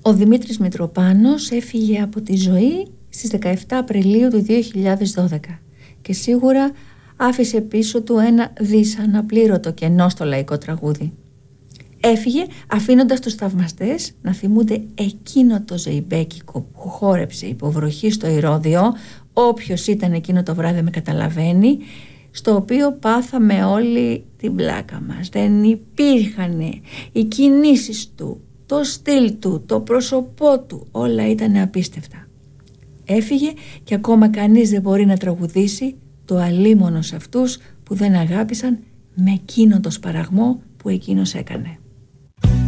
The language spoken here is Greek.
Ο Δημήτρης Μητροπάνος έφυγε από τη ζωή στις 17 Απριλίου του 2012 και σίγουρα άφησε πίσω του ένα δυσαναπλήρωτο κενό στο λαϊκό τραγούδι. Έφυγε αφήνοντας τους θαυμαστές να θυμούνται εκείνο το ζεϊμπέκικο που χόρεψε υποβροχή στο Ηρώδειο, όποιος ήταν εκείνο το βράδυ με καταλαβαίνει, στο οποίο πάθαμε όλοι την πλάκα μας. Δεν υπήρχαν οι κινήσεις του, το στυλ του, το πρόσωπό του, όλα ήταν απίστευτα. Έφυγε και ακόμα κανείς δεν μπορεί να τραγουδήσει το αλίμονο σε αυτούς που δεν αγάπησαν με εκείνο το σπαραγμό που εκείνος έκανε.